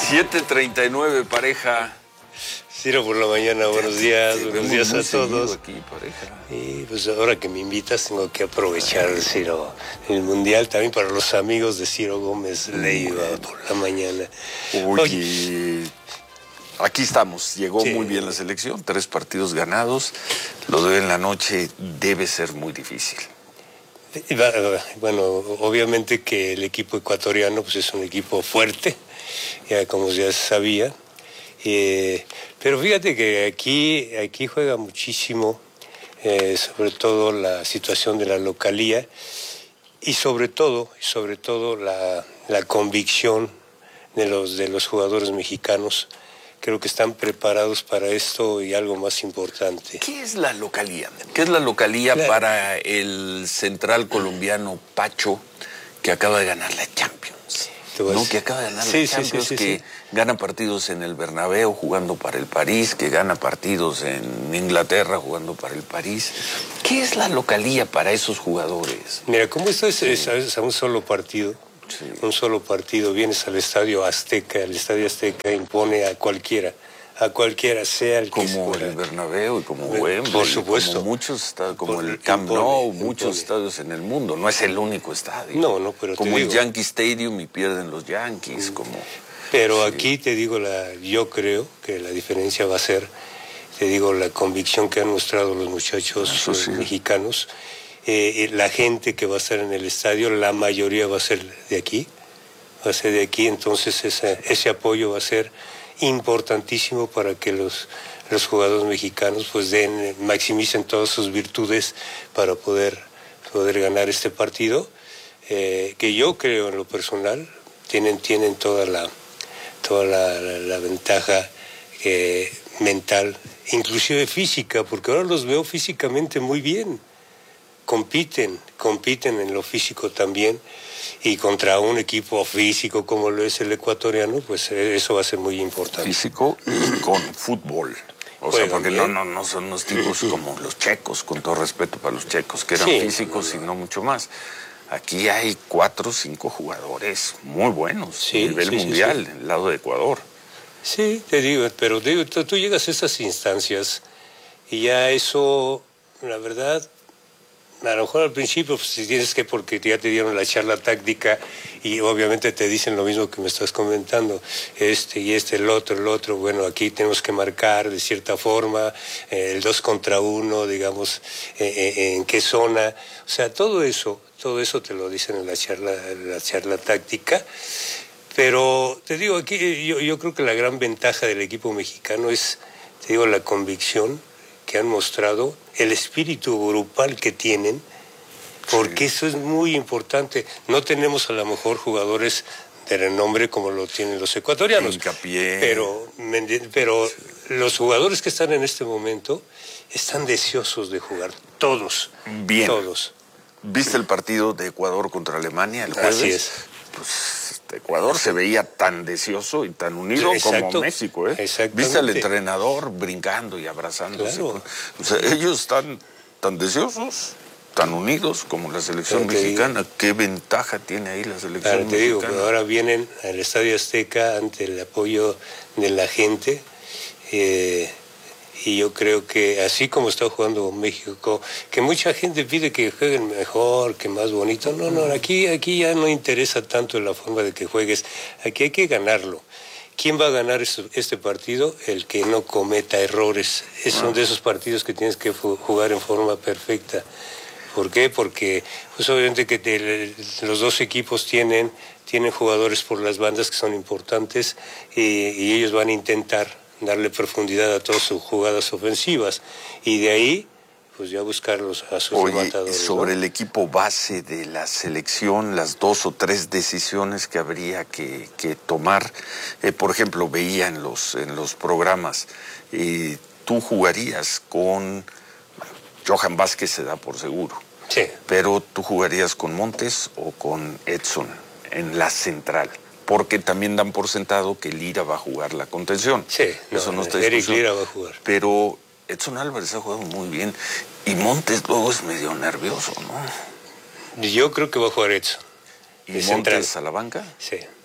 7:39, pareja. Ciro por la mañana, buenos días a todos. Aquí, pareja. Y pues ahora que me invitas tengo que aprovechar, Ciro, el Mundial también para los amigos de Ciro Gómez Leiva por la mañana. Oye, aquí estamos, llegó muy bien la selección, 3 partidos ganados, lo de hoy en la noche debe ser muy difícil. Bueno, obviamente que el equipo ecuatoriano pues es un equipo fuerte, ya como ya se sabía. Pero fíjate que aquí juega muchísimo, sobre todo la situación de la localía y sobre todo la convicción de los jugadores mexicanos. Creo que están preparados para esto y algo más importante. ¿Qué es la localía? ¿Qué es la localía para el central colombiano Pacho, que acaba de ganar la Champions? ¿No? Que acaba de ganar la Champions, que gana partidos en el Bernabéu jugando para el París, que gana partidos en Inglaterra jugando para el París. ¿Qué es la localía para esos jugadores? Mira, como esto es a un solo partido, un solo partido, vienes al Estadio Azteca, el Estadio Azteca impone a cualquiera, sea el que como el Bernabéu y como Wembley, por supuesto, como muchos estadios, como el Camp Nou, muchos estadios en el mundo. No es el único estadio. No, pero como el Yankee Stadium y pierden los Yankees, Pero aquí te digo, yo creo que la diferencia va a ser, te digo, la convicción que han mostrado los muchachos mexicanos. La gente que va a estar en el estadio, la mayoría va a ser de aquí, entonces ese apoyo va a ser importantísimo para que los jugadores mexicanos pues maximicen todas sus virtudes para poder ganar este partido, que yo creo en lo personal tienen toda la ventaja mental, inclusive física, porque ahora los veo físicamente muy bien. Compiten en lo físico también, y contra un equipo físico como lo es el ecuatoriano, pues eso va a ser muy importante. Físico y con fútbol. Sea, porque no son los tipos como los checos, con todo respeto para los checos, que eran físicos y no mucho más. Aquí hay 4 o 5 jugadores muy buenos a nivel mundial, al lado de Ecuador. Sí, te digo, pero tú llegas a esas instancias y ya eso, la verdad, a lo mejor al principio pues, si tienes que, porque ya te dieron la charla táctica y obviamente te dicen lo mismo que me estás comentando, el otro, bueno, aquí tenemos que marcar de cierta forma, el 2 contra 1, digamos, en qué zona, o sea, todo eso te lo dicen en la charla táctica. Pero te digo, aquí yo creo que la gran ventaja del equipo mexicano es, te digo, la convicción que han mostrado, el espíritu grupal que tienen, porque eso es muy importante. No tenemos a lo mejor jugadores de renombre como lo tienen los ecuatorianos, pero los jugadores que están en este momento están deseosos de jugar, todos. Bien. Todos. ¿Viste el partido de Ecuador contra Alemania el jueves? Así es. Pues Ecuador se veía tan deseoso y tan unido como México, ¿eh? Exactamente. ¿Viste al entrenador brincando y abrazándose? Claro. O sea, ellos están tan deseosos, tan unidos como la selección mexicana. ¿Qué ventaja tiene ahí la selección mexicana? Te digo, pero ahora vienen al Estadio Azteca ante el apoyo de la gente, y yo creo que así como está jugando México, que mucha gente pide que jueguen mejor, que más bonito, no, aquí ya no interesa tanto la forma de que juegues, aquí hay que ganarlo. ¿Quién va a ganar este partido? El que no cometa errores. Son de esos partidos que tienes que jugar en forma perfecta. ¿Por qué? Porque pues obviamente que los dos equipos tienen jugadores por las bandas que son importantes, y ellos van a intentar darle profundidad a todas sus jugadas ofensivas, y de ahí pues ya buscarlos a sus rematadores. Sobre el equipo base de la selección, las 2 o 3 decisiones que habría que tomar, por ejemplo, veía en los programas, tú jugarías con Johan Vázquez, se da por seguro, pero tú jugarías con Montes o con Edson en la central, porque también dan por sentado que Lira va a jugar la contención. Eso no está Eric Lira va a jugar. Pero Edson Álvarez ha jugado muy bien y Montes luego es medio nervioso, ¿no? Yo creo que va a jugar Edson. ¿Y Montes a la banca? Sí.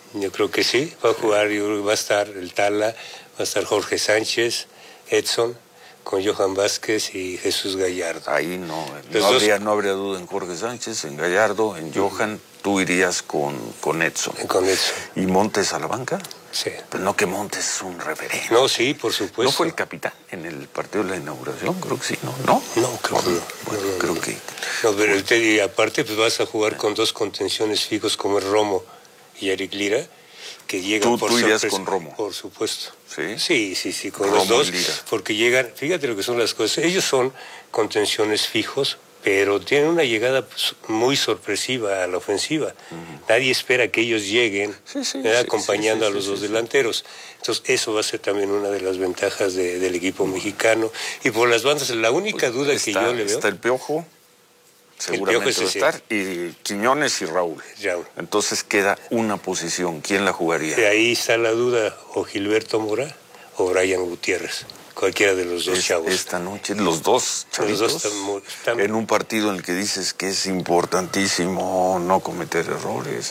Yo creo que sí, va a jugar, yo creo que va a estar el Tala, va a estar Jorge Sánchez, Edson, con Johan Vázquez y Jesús Gallardo. Ahí no habría duda en Jorge Sánchez, en Gallardo, en Johan. Tú irías con Edson. Con Edson. ¿Y Montes a la banca? Sí. Pues no, que Montes es un referente. No, sí, por supuesto. ¿No fue el capitán en el partido de la inauguración? Creo que sí, ¿no? No, creo que no. Bueno, no, creo que... No, pero y aparte pues vas a jugar con dos contenciones fijos como es Romo y Eric Lira, que llegan por ¿Tú irías sorpresa. con Romo? Por supuesto. ¿Sí? Sí, con Romo los dos. Lira. Porque llegan, fíjate lo que son las cosas, ellos son contenciones fijos, pero tienen una llegada muy sorpresiva a la ofensiva. Nadie espera que ellos lleguen acompañando a los dos delanteros. Entonces eso va a ser también una de las ventajas del equipo mexicano. Y por las bandas, la única duda que yo le veo... Está el Piojo, seguramente va a estar, y Quiñones y Raúl. Entonces queda una posición. ¿Quién la jugaría? De ahí está la duda, o Gilberto Mora o Brian Gutiérrez. Cualquiera de los dos chavos. Esta noche, los dos chavitos, están en un partido en el que dices que es importantísimo no cometer errores.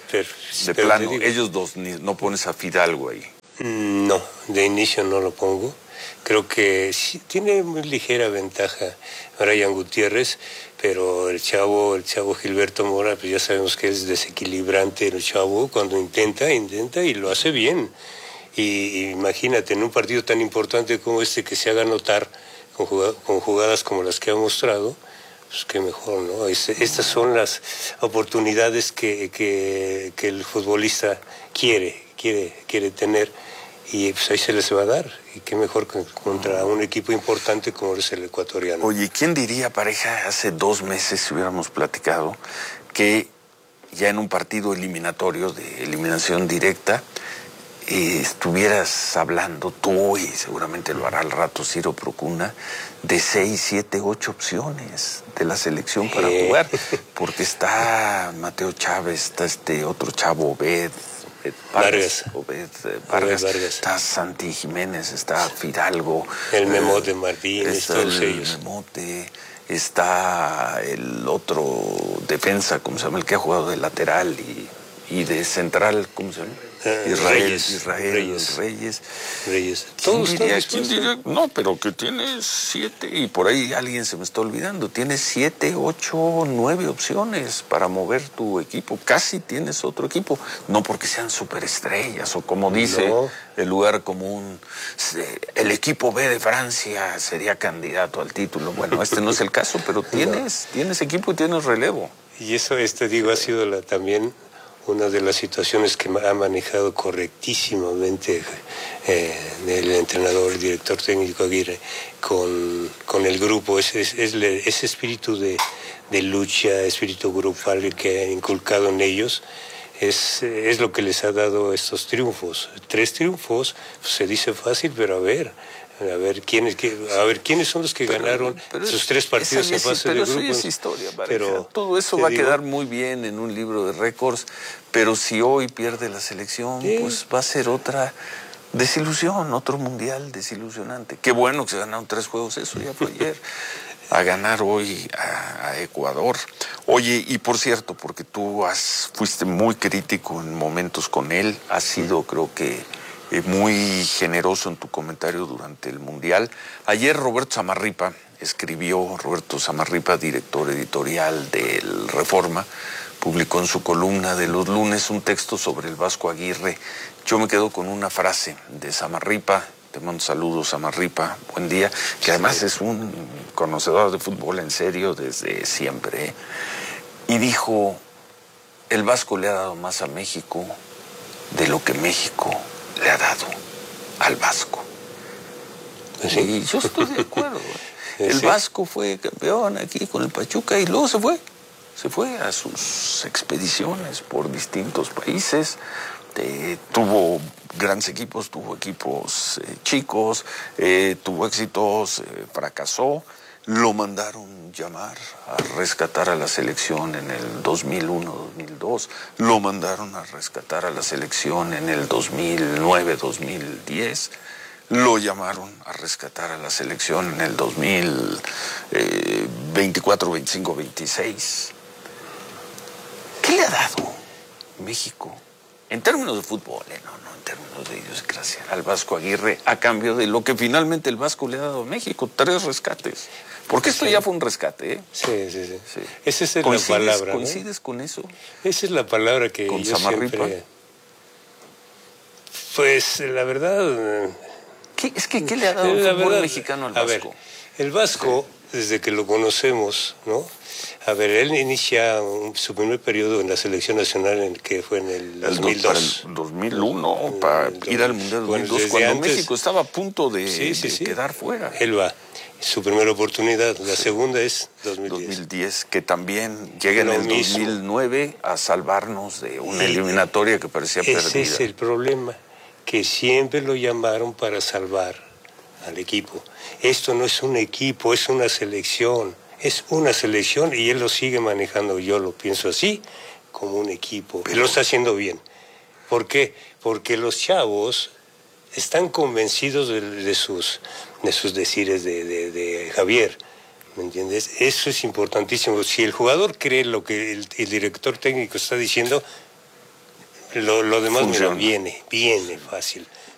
De plano, ellos dos, no pones a Fidalgo ahí. No, de inicio no lo pongo. Creo que sí, tiene muy ligera ventaja Brian Gutiérrez, pero el chavo Gilberto Mora, pues ya sabemos que es desequilibrante el chavo cuando intenta y lo hace bien. Y imagínate, en un partido tan importante como este, que se haga notar con jugadas como las que ha mostrado, pues qué mejor, ¿no? Estas son las oportunidades que el futbolista quiere tener, y pues ahí se les va a dar. Y qué mejor que contra un equipo importante como es el ecuatoriano. Oye, ¿quién diría, pareja, hace 2 meses si hubiéramos platicado que ya en un partido eliminatorio de eliminación directa estuvieras hablando tú, y seguramente lo hará al rato Ciro Procuna, de 6, 7, 8 opciones de la selección para jugar? Porque está Mateo Chávez, está este otro chavo, Obed Vargas, está Santi Jiménez, está Fidalgo, el Memote Martínez, todos ellos. El Memote, está el otro defensa, ¿cómo se llama? El que ha jugado de lateral y de central, ¿cómo se llama? Reyes. ¿Quién diría? No, pero que tiene 7, y por ahí alguien se me está olvidando, tienes 7, 8, 9 opciones para mover tu equipo. Casi tienes otro equipo, no porque sean superestrellas o como dice el lugar común, el equipo B de Francia sería candidato al título. Bueno, este no es el caso, pero tienes equipo y tienes relevo. Y eso, ha sido también una de las situaciones que ha manejado correctísimamente el entrenador, el director técnico Aguirre, con el grupo, ese espíritu de lucha, espíritu grupal que ha inculcado en ellos, es lo que les ha dado estos triunfos. 3 triunfos, pues se dice fácil, pero a ver quiénes son los que ganaron sus 3 partidos en fase de grupos. Pero eso es historia, pero todo eso va a quedar muy bien en un libro de récords, pero si hoy pierde la selección, pues va a ser otra desilusión, otro mundial desilusionante. Qué bueno que se ganaron 3 juegos, eso ya fue ayer. A ganar hoy a Ecuador. Oye, y por cierto, porque tú fuiste muy crítico en momentos con él, has sido, creo que, muy generoso en tu comentario durante el Mundial. Ayer Roberto Samarripa escribió, director editorial del Reforma, publicó en su columna de los lunes un texto sobre el Vasco Aguirre. Yo me quedo con una frase de Samarripa. Te mando saludos, Samarripa, buen día, que además es un conocedor de fútbol en serio desde siempre. Y dijo, el Vasco le ha dado más a México de lo que México le ha dado al Vasco. ¿Sí? Y yo estoy de acuerdo. El Vasco fue campeón aquí con el Pachuca y luego se fue a sus expediciones por distintos países. Tuvo grandes equipos, tuvo equipos chicos, tuvo éxitos, fracasó. Lo mandaron llamar a rescatar a la selección en el 2001-2002. Lo mandaron a rescatar a la selección en el 2009-2010. Lo llamaron a rescatar a la selección en el 2024, 25, 26. ¿Qué le ha dado México En términos de fútbol, no en términos de idiosincrasia, al Vasco Aguirre a cambio de lo que finalmente el Vasco le ha dado a México, 3 rescates. Porque esto ya fue un rescate, ¿eh? Sí. Esa es la palabra, ¿no? ¿Coincides con eso? Esa es la palabra que ¿Con yo Samarripa? siempre... Pues la verdad... ¿Qué le ha dado el fútbol mexicano al Vasco? A ver, el Vasco, desde que lo conocemos, ¿no? A ver, él inicia su primer periodo en la selección nacional, en el que fue en el 2002. Para el 2001, para ir al Mundial 2002, cuando antes, México estaba a punto de quedar fuera. Él va. Su primera oportunidad, la segunda es 2010. Que también llega en el 2009 a salvarnos de una eliminatoria que parecía perdida. Ese es el problema, que siempre lo llamaron para salvar al equipo. Esto no es un equipo, es una selección. Es una selección y él lo sigue manejando, yo lo pienso así, como un equipo. Él lo está haciendo bien. ¿Por qué? Porque los chavos están convencidos de sus decires de Javier, ¿me entiendes? Eso es importantísimo. Si el jugador cree lo que el director técnico está diciendo, lo demás viene fácil.